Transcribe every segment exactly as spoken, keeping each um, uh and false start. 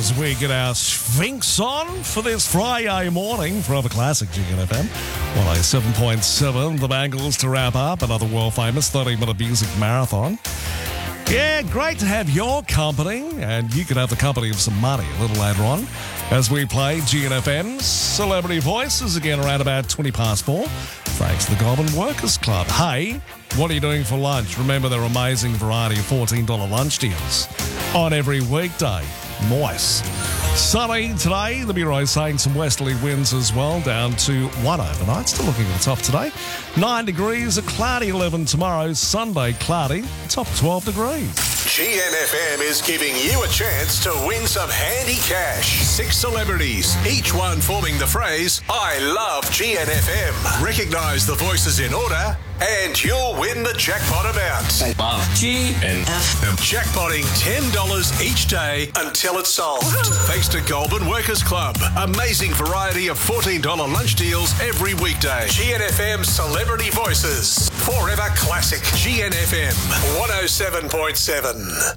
as we get our Sphinx on for this Friday morning for other classic G N F M. one oh seven point seven, The Bangles to wrap up another world-famous thirty-minute music marathon. Yeah, great to have your company, and you can have the company of some money a little later on as we play G N F M's Celebrity Voices again around about twenty past four. Thanks to the Goulburn Workers Club. Hey, what are you doing for lunch? Remember their amazing variety of fourteen dollars lunch deals on every weekday. Nice. Sunny today. The Bureau is saying some westerly winds as well, down to one overnight. Still looking at the top today. Nine degrees, a cloudy eleven tomorrow. Sunday, cloudy, top twelve degrees. G N F M is giving you a chance to win some handy cash. Six celebrities, each one forming the phrase, I love G N F M. Recognise the voices in order, and you'll win the jackpot amount. I love G N F M. Jackpotting ten dollars each day until it's solved. Thanks to Goulburn Workers Club. Amazing variety of fourteen dollars lunch deals every weekday. G N F M Celebrity Voices. Forever classic. G N F M one oh seven point seven.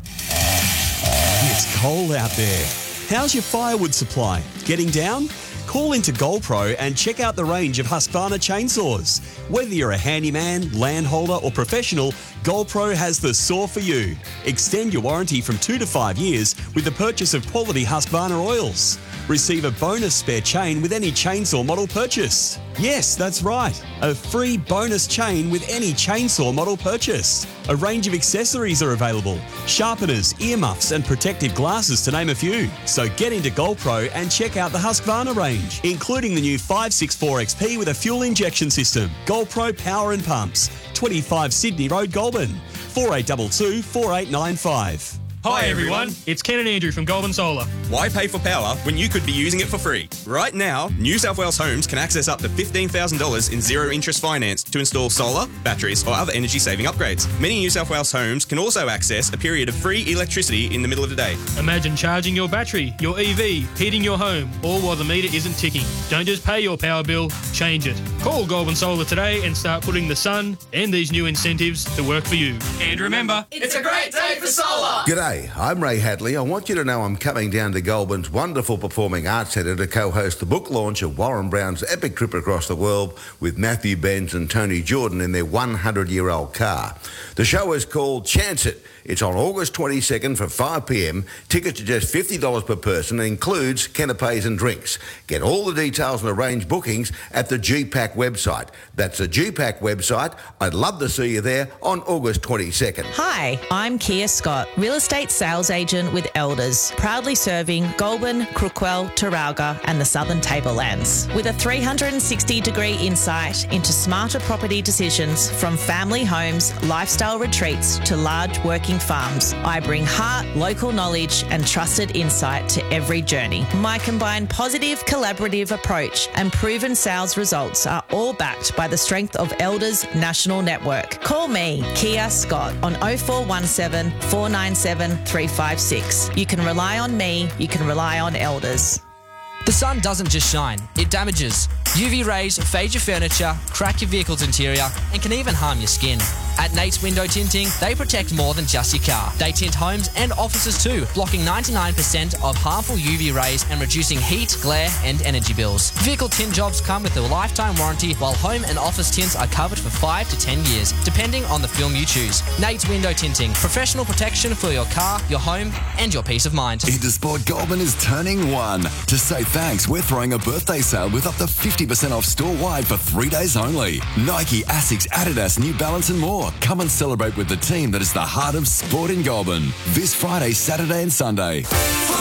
It's cold out there. How's your firewood supply? Getting down? Call into GoldPro and check out the range of Husqvarna chainsaws. Whether you're a handyman, landholder or professional, GoldPro has the saw for you. Extend your warranty from two to five years with the purchase of quality Husqvarna oils. Receive a bonus spare chain with any chainsaw model purchase. Yes, that's right. A free bonus chain with any chainsaw model purchase. A range of accessories are available. Sharpeners, earmuffs and protective glasses to name a few. So get into GoldPro and check out the Husqvarna range, including the new five sixty-four X P with a fuel injection system. GoldPro Power and Pumps. twenty-five Sydney Road, Goulburn. four eight two two, four eight nine five. Hi everyone, it's Ken and Andrew from Goulburn Solar. Why pay for power when you could be using it for free? Right now, New South Wales Homes can access up to fifteen thousand dollars in zero-interest finance to install solar, batteries or other energy-saving upgrades. Many New South Wales homes can also access a period of free electricity in the middle of the day. Imagine charging your battery, your E V, heating your home, all while the meter isn't ticking. Don't just pay your power bill, change it. Call Goulburn Solar today and start putting the sun and these new incentives to work for you. And remember, it's a great day for solar! G'day. I'm Ray Hadley. I want you to know I'm coming down to Goulburn's wonderful Performing Arts Centre to co-host the book launch of Warren Brown's epic trip across the world with Matthew Benz and Tony Jordan in their one hundred year old car. The show is called Chance It. It's on August twenty-second from five p m. Tickets are just fifty dollars per person and includes canapes and drinks. Get all the details and arrange bookings at the G PAC website. That's the G PAC website. I'd love to see you there on August twenty-second. Hi, I'm Kia Scott, real estate sales agent with Elders, proudly serving Goulburn, Crookwell, Taralga and the Southern Tablelands. With a three hundred sixty degree insight into smarter property decisions from family homes, lifestyle retreats to large working farms, I bring heart, local knowledge and trusted insight to every journey. My combined positive, collaborative approach and proven sales results are all backed by the strength of Elders National Network. Call me, Kia Scott, on oh four one seven, four nine seven, three five six. You can rely on me, you can rely on Elders. The sun doesn't just shine, it damages. U V rays fade your furniture, crack your vehicle's interior, and can even harm your skin. At Nate's Window Tinting, they protect more than just your car. They tint homes and offices too, blocking ninety-nine percent of harmful U V rays and reducing heat, glare and energy bills. Vehicle tint jobs come with a lifetime warranty, while home and office tints are covered for five to ten years, depending on the film you choose. Nate's Window Tinting, professional protection for your car, your home and your peace of mind. Intersport Goulburn is turning one. To say thanks, we're throwing a birthday sale with up to fifty percent off store-wide for three days only. Nike, Asics, Adidas, New Balance and more. Come and celebrate with the team that is the heart of sport in Goulburn. This Friday, Saturday and Sunday.